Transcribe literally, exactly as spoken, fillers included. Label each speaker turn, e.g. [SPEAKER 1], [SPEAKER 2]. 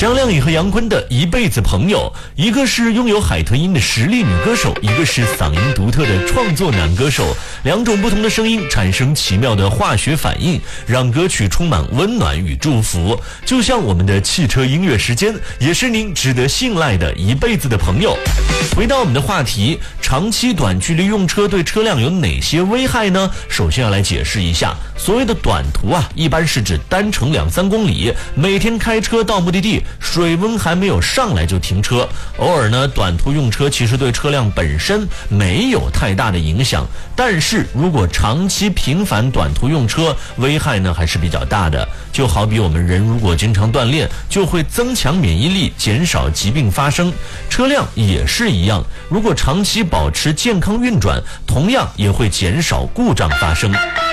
[SPEAKER 1] 张靓颖和杨坤的一辈子朋友，一个是拥有海豚音的实力女歌手，一个是嗓音独特的创作男歌手，两种不同的声音产生奇妙的化学反应，让歌曲充满温暖与祝福。就像我们的汽车音乐时间，也是您值得信赖的一辈子的朋友。回到我们的话题，长期短距离用车对车辆有哪些危害呢？首先要来解释一下，所谓的短途啊，一般是指单程两三公里，每天开车到目的地，水温还没有上来就停车。偶尔呢，短途用车其实对车辆本身没有太大的影响，但是如果长期频繁短途用车，危害呢还是比较大的。就好比我们人如果经常锻炼，就会增强免疫力，减少疾病发生。车辆也是一样，如果长期保持健康运转，同样也会减少故障发生。